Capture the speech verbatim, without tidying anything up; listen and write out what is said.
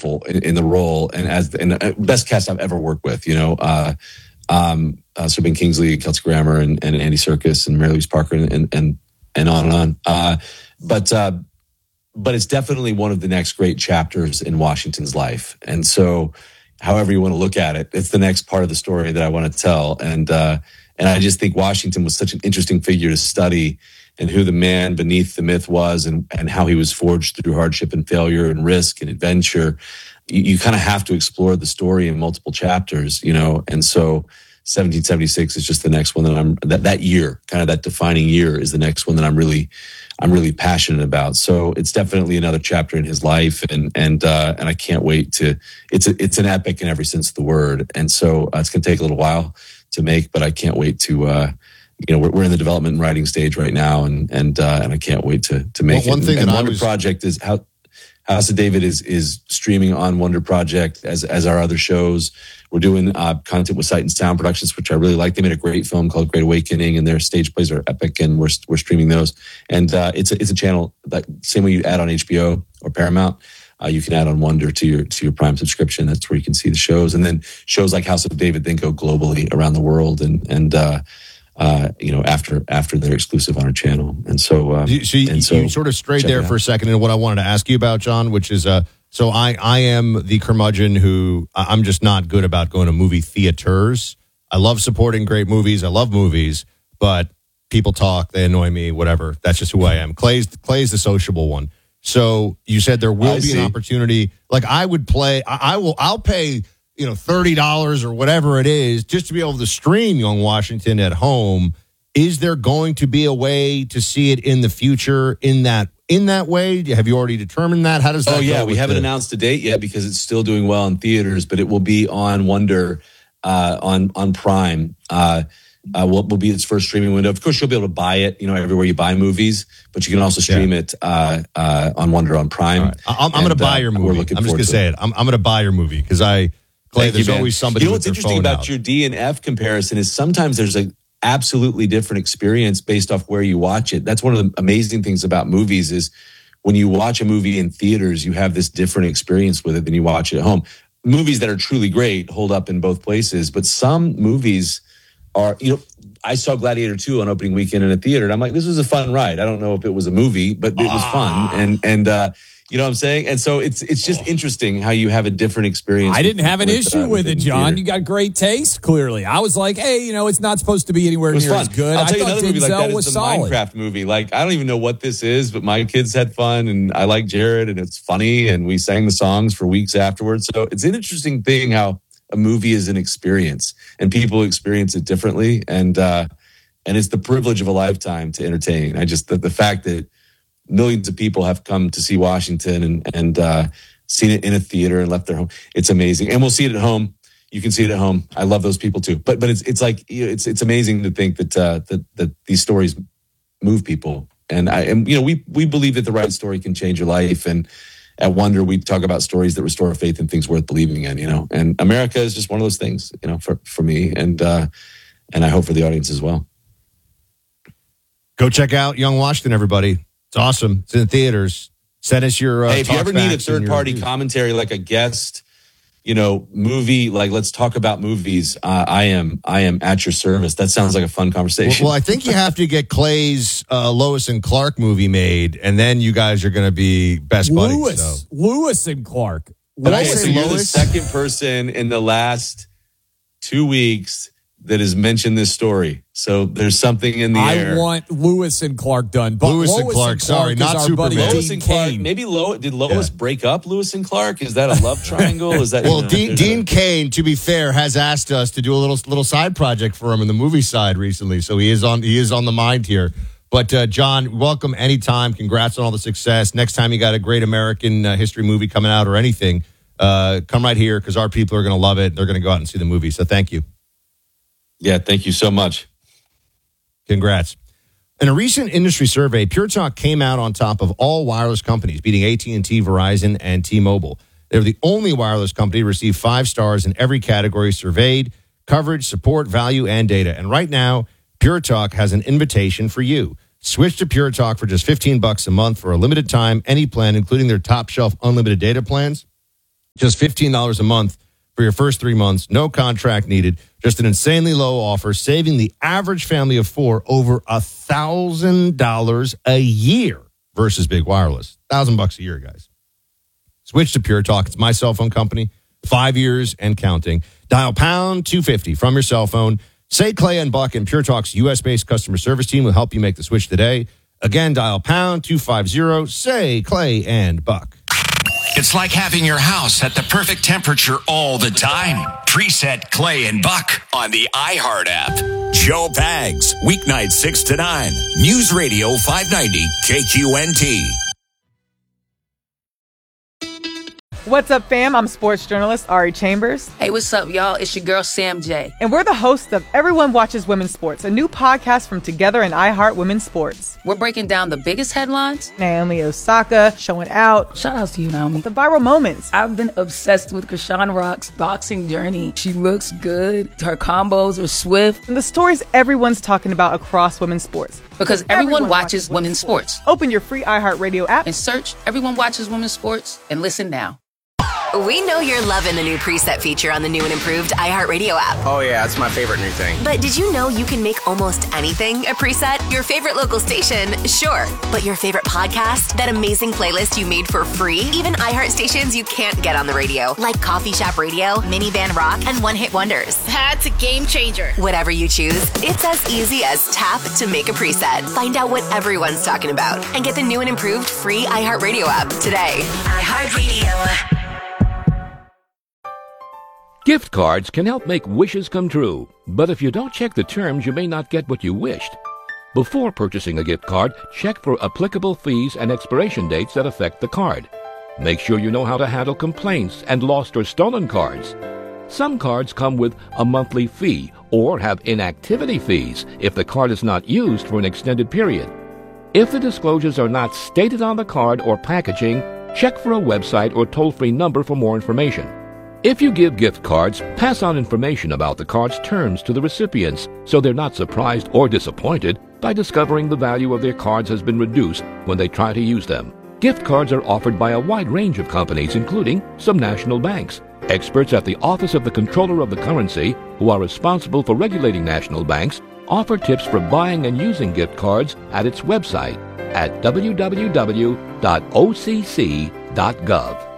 wonderful in, in the role, and as and the best cast I've ever worked with. You know, uh, um, uh, Sir Ben Kingsley, Kelsey Grammer, and, and Andy Serkis, and Mary Louise Parker, and and and, and on and on. Uh, but uh, but it's definitely one of the next great chapters in Washington's life, and so. However you want to look at it, it's the next part of the story that I want to tell. And uh, and I just think Washington was such an interesting figure to study, and who the man beneath the myth was, and, and how he was forged through hardship and failure and risk and adventure. You, you kind of have to explore the story in multiple chapters, you know. And so seventeen seventy-six is just the next one that I'm, that, that year, kind of that defining year is the next one that I'm really, I'm really passionate about. So it's definitely another chapter in his life, and and uh, and I can't wait to. It's a, it's an epic in every sense of the word, and so uh, it's going to take a little while to make, but I can't wait to. Uh, you know, we're, we're in the development and writing stage right now, and and uh, and I can't wait to to make well, one it. Thing and, that and Wonder was... Project is how House of David is is streaming on Wonder Project as as our other shows. We're doing uh, content with Sight and Sound Productions, which I really like. They made a great film called Great Awakening, and their stage plays are epic, and we're we're streaming those. And uh, it's a, it's a channel that same way you add on H B O or Paramount, uh, you can add on Wonder to your to your Prime subscription. That's where you can see the shows, and then shows like House of David then go globally around the world, and and uh, uh, you know after after they're exclusive on our channel. And so, uh, so, you, and so you sort of strayed there for a second, and what I wanted to ask you about, John, which is uh. So I, I am the curmudgeon who I'm just not good about going to movie theaters. I love supporting great movies. I love movies, but people talk, they annoy me, whatever. That's just who I am. Clay's Clay's the sociable one. So you said there will I be see. an opportunity. Like I would play, I, I will, I'll pay, you know, thirty dollars or whatever it is just to be able to stream Young Washington at home. Is there going to be a way to see it in the future in that in that way? Have you already determined that? How does that Oh, yeah. go We with haven't the- announced a date yet because it's still doing well in theaters, but it will be on Wonder, uh, on, on Prime. Uh, uh, will, will be its first streaming window. Of course, you'll be able to buy it, you know, everywhere you buy movies, but you can also stream Yeah. it uh, uh, on Wonder on Prime. All right. I'm, I'm going to And, buy uh, your we're movie. looking I'm just forward going to to say it. I'm, I'm going to buy your movie because I, Clay, Thank there's you, man. always somebody You know with what's their interesting phone about out. your D and F comparison is sometimes there's a absolutely different experience based off where you watch it. That's one of the amazing things about movies is when you watch a movie in theaters, you have this different experience with it than you watch it at home. Movies that are truly great hold up in both places, but some movies are, you know, I saw Gladiator two on opening weekend in a theater, and I'm like, this was a fun ride. I don't know if it was a movie, but it was fun. And, and, uh, you know what I'm saying? And so it's it's just interesting how you have a different experience. I didn't have an with, issue uh, with it, John. theater. You got great taste, clearly. I was like, hey, you know, it's not supposed to be anywhere It was near fun. as good. I'll I tell you thought another movie like that Denzel was is the solid. Minecraft movie. Like, I don't even know what this is, but my kids had fun, and I like Jared, and it's funny, and we sang the songs for weeks afterwards. So it's an interesting thing how a movie is an experience, and people experience it differently, and uh, and it's the privilege of a lifetime to entertain. I just the, the fact that millions of people have come to see Washington and and uh, seen it in a theater and left their home. It's amazing, and we'll see it at home. You can see it at home. I love those people too. But but it's it's like it's it's amazing to think that uh, that that these stories move people. And I and you know we we believe that the right story can change your life. And at Wonder we talk about stories that restore faith in things worth believing in. You know, and America is just one of those things. You know, for for me and uh, and I hope for the audience as well. Go check out Young Washington, everybody. It's awesome. It's in theaters. Send us your. Uh, hey, if you ever need a talkbacks and third your party reviews. commentary, like a guest, you know, movie, like let's talk about movies. Uh, I am, I am at your service. That sounds like a fun conversation. Well, well, I think you have to get Clay's uh, Lois and Clark movie made, and then you guys are going to be best buddies. Lewis, So. Lewis and Clark. Did I Okay, say so you're the Lois? second person in the last two weeks that has mentioned this story. So there's something in the I air. want Lewis and Clark done. But Lewis and Lois Clark, sorry, is not our buddy Superman. Lois Dean and Clark. Cain. Maybe Lo, did Lois Yeah. break up Lewis and Clark? Is that a love triangle? Is that Well, you know, Dean, there's Dean a- Cain, to be fair, has asked us to do a little little side project for him in the movie side recently, so he is on he is on the mind here. But uh, John, welcome anytime. Congrats on all the success. Next time you got a great American uh, history movie coming out or anything, uh, come right here because our people are going to love it. They're going to go out and see the movie. So thank you. Yeah, thank you so much. Congrats. In a recent industry survey, Pure Talk came out on top of all wireless companies, beating A T and T, Verizon, and T-Mobile. They're the only wireless company to receive five stars in every category surveyed: coverage, support, value, and data. And right now, Pure Talk has an invitation for you. Switch to Pure Talk for just fifteen bucks a month for a limited time, any plan, including their top shelf unlimited data plans. Just fifteen dollars a month for your first three months. No contract needed. Just an insanely low offer, saving the average family of four over one thousand dollars a year versus Big Wireless. one thousand bucks a year, guys. Switch to Pure Talk. It's my cell phone company. Five years and counting. Dial pound two fifty from your cell phone. Say Clay and Buck, and Pure Talk's U S-based customer service team will help you make the switch today. Again, dial pound two fifty. Say Clay and Buck. It's like having your house at the perfect temperature all the time. Preset Clay and Buck on the iHeart app. Joe Pags, weeknights six to nine. News Radio five ninety K Q N T. What's up, fam? I'm sports journalist Ari Chambers. Hey, what's up, y'all? It's your girl, Sam J. And we're the hosts of Everyone Watches Women's Sports, a new podcast from Together and iHeart Women's Sports. We're breaking down the biggest headlines. Naomi Osaka showing out. Shout out to you, Naomi. The viral moments. I've been obsessed with Krishan Rock's boxing journey. She looks good. Her combos are swift. And the stories everyone's talking about across women's sports. Because everyone, everyone watches, watches women's sports. sports. Open your free iHeartRadio app and search Everyone Watches Women's Sports and listen now. We know you're loving the new preset feature on the new and improved iHeartRadio app. Oh, yeah, it's my favorite new thing. But did you know you can make almost anything a preset? Your favorite local station, sure. But your favorite podcast? That amazing playlist you made for free? Even iHeart stations you can't get on the radio, like Coffee Shop Radio, Minivan Rock, and One Hit Wonders. That's a game changer. Whatever you choose, it's as easy as tap to make a preset. Find out what everyone's talking about and get the new and improved free iHeartRadio app today. iHeartRadio. Gift cards can help make wishes come true, but if you don't check the terms, you may not get what you wished. Before purchasing a gift card, check for applicable fees and expiration dates that affect the card. Make sure you know how to handle complaints and lost or stolen cards. Some cards come with a monthly fee or have inactivity fees if the card is not used for an extended period. If the disclosures are not stated on the card or packaging, check for a website or toll-free number for more information. If you give gift cards, pass on information about the card's terms to the recipients so they're not surprised or disappointed by discovering the value of their cards has been reduced when they try to use them. Gift cards are offered by a wide range of companies, including some national banks. Experts at the Office of the Comptroller of the Currency, who are responsible for regulating national banks, offer tips for buying and using gift cards at its website at w w w dot o c c dot gov.